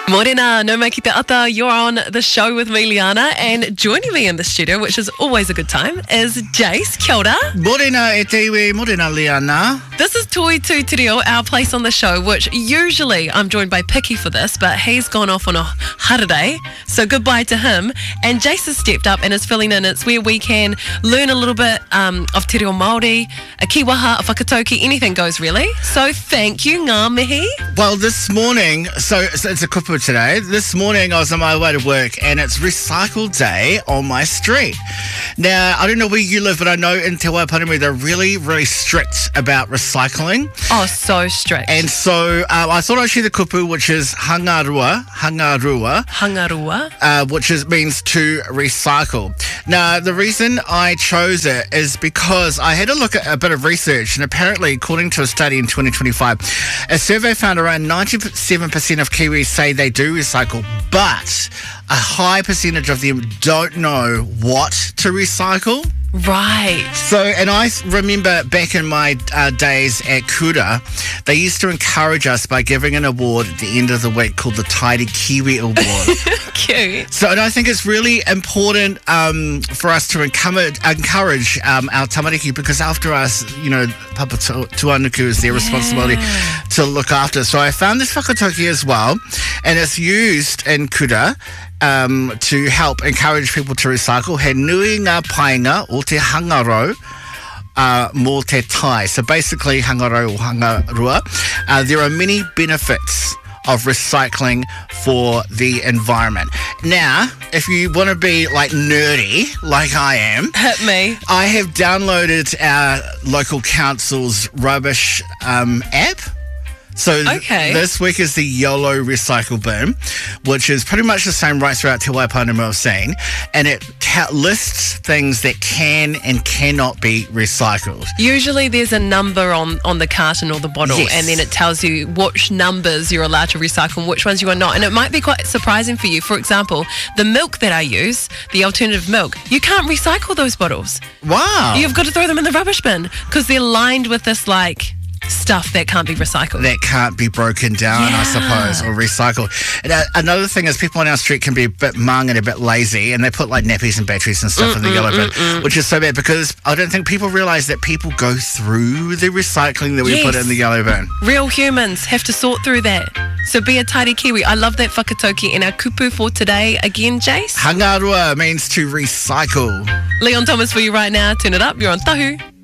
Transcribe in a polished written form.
Morena, no mai ki te ata. You're on the show with me, Liana, and joining me in the studio, which is always a good time, is Jace. Kia ora. Morena e te iwi, morena Liana. This is Toi Tu Te Reo, our place on the show, which usually I'm joined by Picky for this, but he's gone off on a holiday, so goodbye to him. And Jace has stepped up and is filling in. It's where we can learn a little bit of te reo Māori, a kiwaha, a whakatauki, anything goes really. So thank you, ngā mihi. Well, this morning, so it's a kupu today. This morning I was on my way to work and it's recycle day on my street. Now, I don't know where you live, but I know in Te Waiparimi they're really, really strict about recycling. Oh, so strict. And so I thought I'd share the kupu, which is hangarua, which means to recycle. Now, the reason I chose it is because I had a look at a bit of research, and apparently, according to a study in 2025, a survey found around 97% of Kiwis say they do recycle, but a high percentage of them don't know what to recycle. Right. So, and I remember back in my days at Kura, they used to encourage us by giving an award at the end of the week called the Tidy Kiwi Award. Cute. So, and I think it's really important for us to encourage our tamariki, because after us, you know, Papa Tuanuku is their responsibility to look after. So I found this whakatauki as well, and it's used in Kura to help encourage people to recycle. He nui ngā painga o te hangaro mō te tai. So basically, hangaro or hangarua, there are many benefits of recycling for the environment. Now, if you want to be like nerdy, like I am, hit me. I have downloaded our local council's rubbish app. So this week is the YOLO Recycle Bin, which is pretty much the same right throughout Te Waiparimi I've seen, and it lists things that can and cannot be recycled. Usually there's a number on the carton or the bottle, Yes. and then it tells you which numbers you're allowed to recycle and which ones you are not. And it might be quite surprising for you. For example, the milk that I use, the alternative milk, you can't recycle those bottles. Wow. You've got to throw them in the rubbish bin because they're lined with this like stuff that can't be recycled. That can't be broken down, I suppose, or recycled. And, another thing is people on our street can be a bit mung and a bit lazy, and they put like nappies and batteries and stuff in the yellow bin, which is so bad, because I don't think people realise that people go through the recycling that we put in the yellow bin. Real humans have to sort through that. So be a tidy Kiwi. I love that whakatauki. And our kupu for today, again, Jace? Hangarua means to recycle. Leon Thomas for you right now. Turn it up. You're on Tahu.